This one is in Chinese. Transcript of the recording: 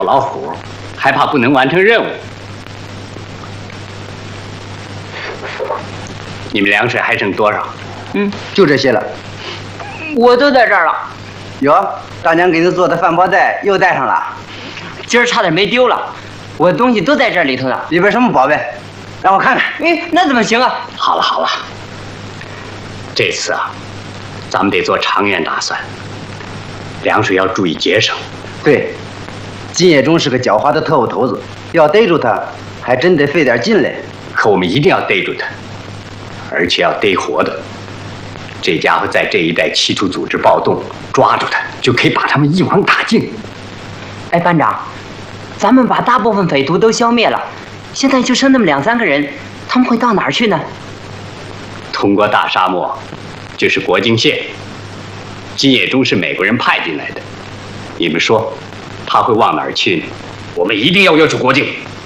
老虎，害怕不能完成任务。你们粮食还剩多少？ 就这些了。 我都在这儿了。 哟，大娘给你做的饭包袋又带上了。 今儿差点没丢了，我东西都在这里头呢。 里边什么宝贝？让我看看。 那怎么行啊？ 好了好了，这次啊，咱们得做长远打算，粮食要注意节省。 对，金业忠是个狡猾的特务头子，要逮住他，还真得费点劲嘞。 可我们一定要逮住他，而且要逮活的。这家伙在这一带七处组织暴动，抓住他就可以把他们一网打尽。 哎，班长，咱们把大部分匪徒都消灭了，现在就剩那么2、3个人，他们会到哪儿去呢？ 通过大沙漠，这是国境线。金业忠是美国人派进来的，你们说他会往哪儿去呢？我们一定要越出国境。